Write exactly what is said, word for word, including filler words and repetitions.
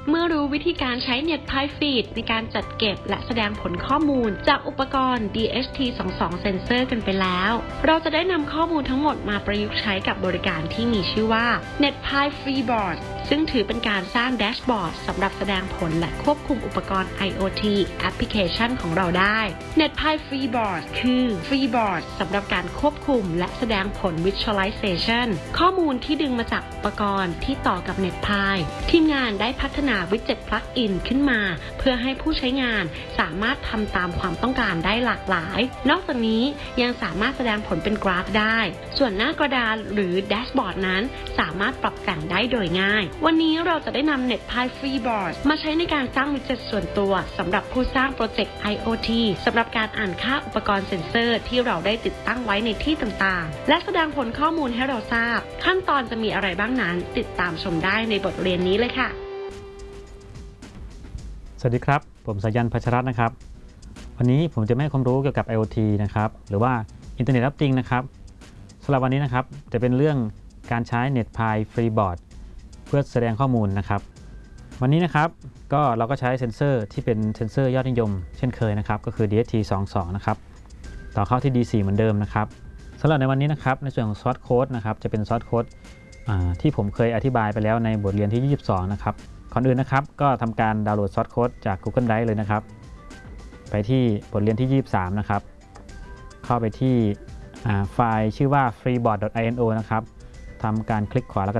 เมื่อรู้วิธีการใช้ NetPie Feed ในการจัดเก็บและแสดงผลข้อมูลจากอุปกรณ์ ดี เอช ที ยี่สิบสอง Sensor กันไปแล้วเราจะได้นำข้อมูลทั้งหมดมาประยุกต์ใช้กับบริการที่มีชื่อว่า NetPie Freeboard ซึ่งถือเป็นการสร้างแดชบอร์ดสำหรับแสดงผลและควบคุมอุปกรณ์ IoT แอปพลิเคชันของเราได้ NetPie Freeboard คือ Freeboard สำหรับการควบคุมและแสดงผล Visualization ข้อมูลที่ดึงมาจากอุปกรณ์ที่ต่อกับ NetPie ทีมงานได้พัฒนาวิดเจ็ต Plugin ขึ้นมาเพื่อให้ผู้ใช้งานสามารถทำตามความต้องการได้หลากหลายนอกจากนี้ยังสามารถแสดงผลเป็นกราฟได้ส่วนหน้ากระดานหรือแดชบอร์ดนั้นสามารถปรับแต่งได้โดยง่ายวันนี้เราจะได้นำ NetPie Freeboard มาใช้ในการสร้างวิดเจ็ตส่วนตัวสำหรับผู้สร้างโปรเจกต์ IoT สำหรับการอ่านค่าอุปกรณ์เซ็นเซอร์ที่เราได้ติดตั้งไว้ในที่ต่างๆและแสดงผลข้อมูลให้เราทราบขั้นตอนจะมีอะไรบ้างนั้นติดตามชมได้ในบทเรียนนี้เลยค่ะสวัสดีครับผมสายัน พัชรัตน์นะครับวันนี้ผมจะให้ความรู้เกี่ยวกับ IoT นะครับหรือว่า Internet of Things นะครับสำหรับวันนี้นะครับจะเป็นเรื่องการใช้ NetPie Freeboard เพื่อแสดงข้อมูลนะครับวันนี้นะครับก็เราก็ใช้เซ็นเซอร์ที่เป็นเซ็นเซอร์ยอดนิยมเช่นเคยนะครับก็คือ ดี เอช ที ยี่สิบสอง นะครับต่อเข้าที่ ดี โฟร์ เหมือนเดิมนะครับสำหรับในวันนี้นะครับในส่วนของ Source Code นะครับจะเป็น Source Code ที่ผมเคยอธิบายไปแล้วในบทเรียนที่ ยี่สิบสอง นะครับก่อนอื่นนะครับก็ทำการดาวน์โหลด Source Code จาก Google Drive เลยนะครับไปที่บทเรียนที่ ยี่สิบสาม นะครับเข้าไปที่ไฟล์ชื่อว่า freeboard ดอท ไอ เอ็น โอ นะครับทำการคลิกขวาแล้วก็